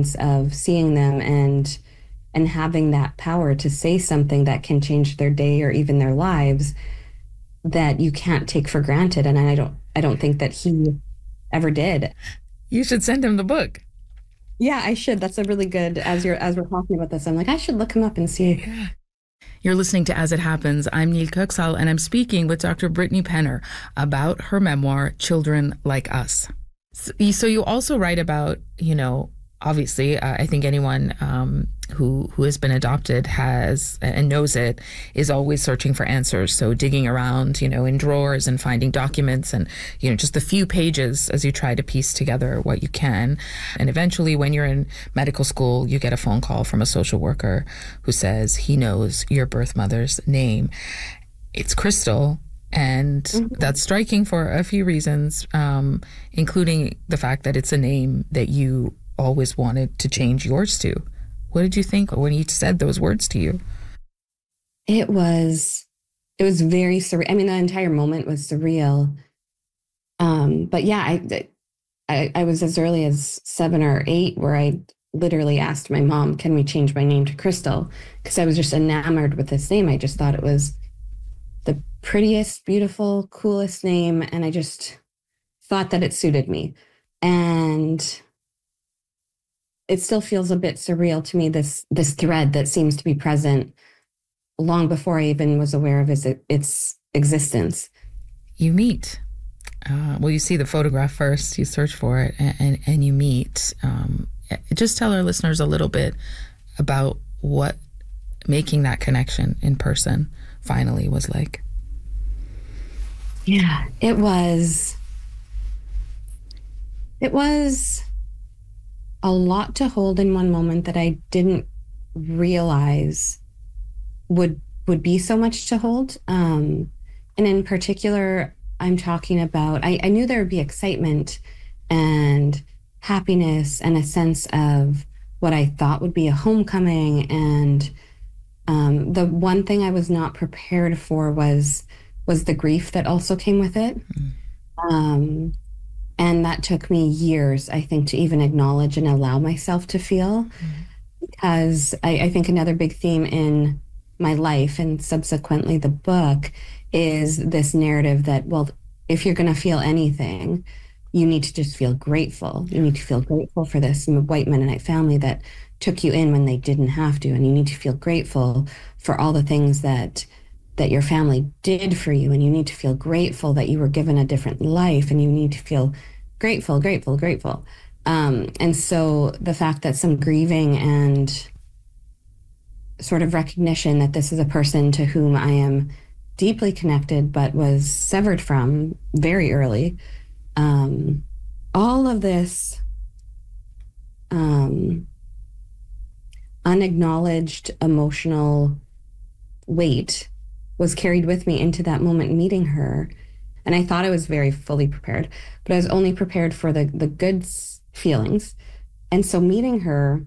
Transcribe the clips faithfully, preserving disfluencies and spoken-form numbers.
experience of seeing them and and having that power to say something that can change their day or even their lives that you can't take for granted. And I don't I don't think that he ever did. You should send him the book. Yeah, I should. That's a really good, as you're as we're talking about this, I'm like, I should look him up and see. Yeah. You're listening to As It Happens. I'm Neil Köksal, and I'm speaking with Doctor Brittany Penner about her memoir, Children Like Us. So you also write about, you know, obviously, uh, I think anyone um, who who has been adopted has and knows it is always searching for answers. So digging around, you know, in drawers and finding documents and, you know, just a few pages as you try to piece together what you can. And eventually, when you're in medical school, you get a phone call from a social worker who says he knows your birth mother's name. It's Crystal. And mm-hmm. that's striking for a few reasons, um, including the fact that it's a name that you always wanted to change yours to. What did you think when he said those words to you? It was, it was very surreal. I mean, the entire moment was surreal. Um, but yeah, I, I, I was as early as seven or eight where I literally asked my mom, can we change my name to Crystal? Because I was just enamored with this name. I just thought it was the prettiest, beautiful, coolest name. And I just thought that it suited me. And it still feels a bit surreal to me, this this thread that seems to be present long before I even was aware of its, its existence. You meet. Uh, well, you see the photograph first, you search for it, and, and, and you meet. Um, just tell our listeners a little bit about what making that connection in person finally was like. Yeah, it was, it was a lot to hold in one moment that I didn't realize would would be so much to hold. Um, and in particular, I'm talking about, I, I knew there would be excitement and happiness and a sense of what I thought would be a homecoming. And um, the one thing I was not prepared for was was the grief that also came with it. Mm-hmm. Um, And that took me years, I think, to even acknowledge and allow myself to feel. Mm-hmm. Because I, I think another big theme in my life and subsequently the book is this narrative that, well, if you're going to feel anything, you need to just feel grateful. You need to feel grateful for this white Mennonite family that took you in when they didn't have to. And you need to feel grateful for all the things that that your family did for you. And you need to feel grateful that you were given a different life, and you need to feel grateful, grateful, grateful. Um, and so the fact that some grieving and sort of recognition that this is a person to whom I am deeply connected, but was severed from very early. Um, all of this um, unacknowledged emotional weight was carried with me into that moment meeting her. And I thought I was very fully prepared, but I was only prepared for the, the good feelings. And so meeting her,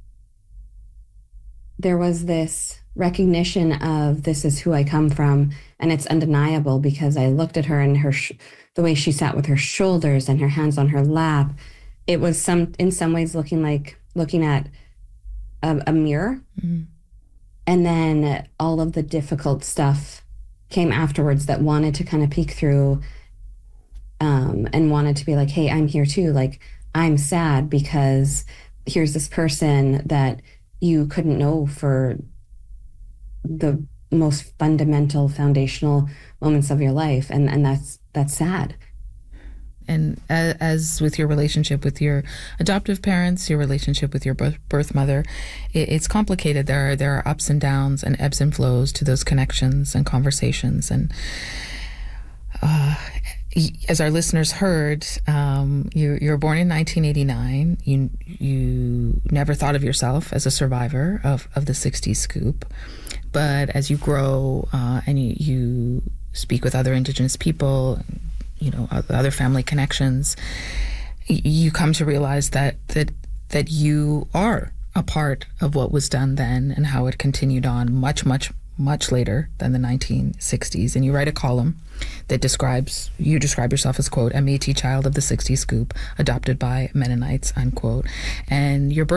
there was this recognition of this is who I come from. And it's undeniable because I looked at her and her, sh- the way she sat with her shoulders and her hands on her lap, it was some, in some ways looking like looking at a, a mirror. Mm-hmm. And then all of the difficult stuff came afterwards that wanted to kind of peek through um, and wanted to be like, hey, I'm here too. Like, I'm sad because here's this person that you couldn't know for the most fundamental, foundational moments of your life. And, and that's, that's sad. And as with your relationship with your adoptive parents, your relationship with your birth mother, it's complicated. There are there are ups and downs and ebbs and flows to those connections and conversations. And uh, as our listeners heard, um, you you were born in nineteen eighty-nine. You you never thought of yourself as a survivor of, of the sixties scoop, but as you grow uh, and you, you speak with other Indigenous people, you know, other family connections, you come to realize that that that you are a part of what was done then and how it continued on much, much, much later than the nineteen sixties. And you write a column that describes, you describe yourself as, quote, a Métis child of the sixties scoop, adopted by Mennonites, unquote. And your birth